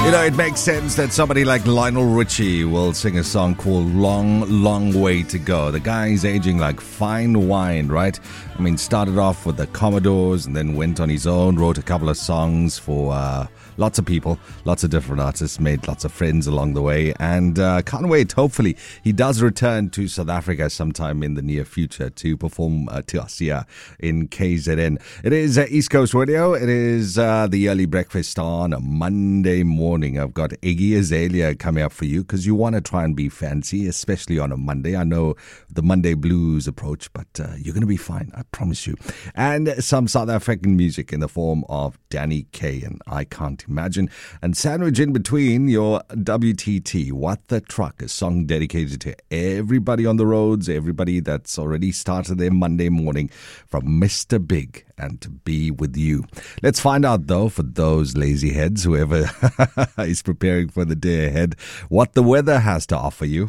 It makes sense that somebody like Lionel Richie will sing a song called Long, Long Way to Go. The guy's aging like fine wine, right? I mean, started off with the Commodores and then went on his own, wrote a couple of songs for lots of people, lots of different artists, made lots of friends along the way, and can't wait. Hopefully, he does return to South Africa sometime in the near future to perform to us here in KZN. It is East Coast Radio. It is the early breakfast on a Monday morning. I've got Iggy Azalea coming up for you because you want to try and be fancy, especially on a Monday. I know the Monday blues approach, but you're going to be fine, I promise you. And some South African music in the form of Danny Kaye and I Can't Imagine. And sandwich in between your WTT, What the Truck, a song dedicated to everybody on the roads, everybody that's already started their Monday morning, from Mr. Big and To Be With You. Let's find out, though, for those lazy heads, whoever is preparing for the day ahead, what the weather has to offer you.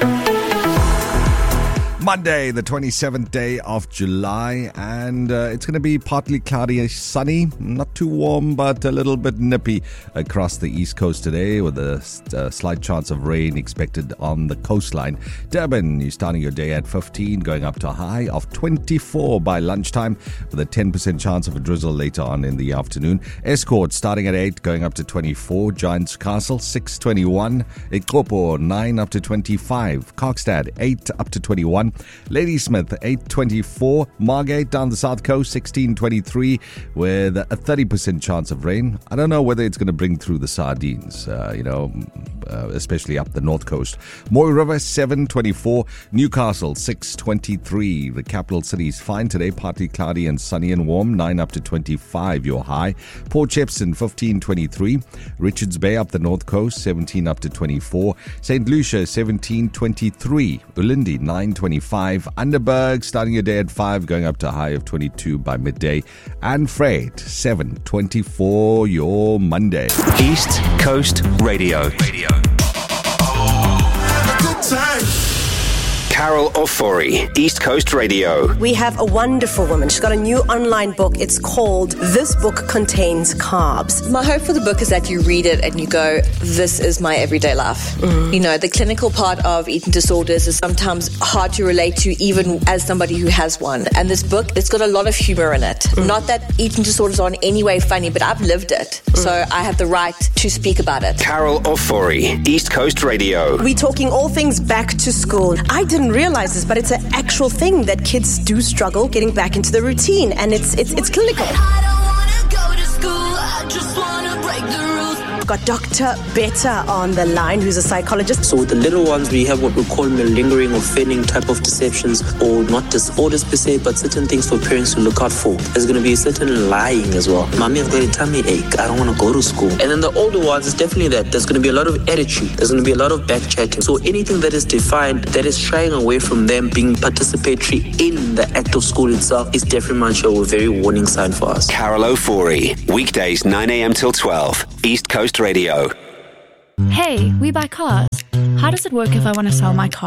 Monday, the 27th day of July, and it's going to be partly cloudy, sunny, not too warm, but a little bit nippy across the East Coast today, with a slight chance of rain expected on the coastline. Durban, you're starting your day at 15, going up to a high of 24 by lunchtime, with a 10% chance of a drizzle later on in the afternoon. Escort starting at 8, going up to 24. Giants Castle, 6:21. Ikopo, 9 up to 25. Kokstad, 8 up to 21. Ladysmith, 8:24. Margate down the south coast, 16:23, with a 30% chance of rain. I don't know whether it's going to bring through the sardines, especially up the north coast. Moy River, 7:24. Newcastle, 6:23. The capital city is fine today, partly cloudy and sunny and warm, 9 up to 25 your high. Port Shepstone, 15:23. Richards Bay up the north coast, 17 up to 24. St. Lucia, 17:23. Ulindi, 9:25. Underberg starting your day at 5, going up to a high of 22 by midday. And Freight, 7:24 your Monday. East Coast Radio. Good time. Carol Ofori, East Coast Radio. We have a wonderful woman. She's got a new online book. It's called This Book Contains Carbs. My hope for the book is that you read it and you go, this is my everyday life. You know, the clinical part of eating disorders is sometimes hard to relate to, even as somebody who has one. And this book, it's got a lot of humor in it. Not that eating disorders are in any way funny, but I've lived it. So I have the right to speak about it. Carol Ofori, East Coast Radio. We're talking all things back to school. I didn't realize this, but it's an actual thing that kids do struggle getting back into the routine, and it's clinical. I don't wanna go to school, I just wanna break the rules. Got Dr. Betta on the line, who's a psychologist. So with the little ones, we have what we call malingering or feigning type of deceptions, or not disorders per se, but certain things for parents to look out for. There's going to be certain lying as well. Mommy, I've got a tummy ache. I don't want to go to school. And then the older ones, it's definitely that. There's going to be a lot of attitude. There's going to be a lot of backchatting. So anything that is defined, that is shying away from them being participatory in the act of school itself, is definitely a very warning sign for us. Carol Ofori, weekdays 9 a.m. till 12, East Coast Radio. Hey, we buy cars. How does it work if I want to sell my car?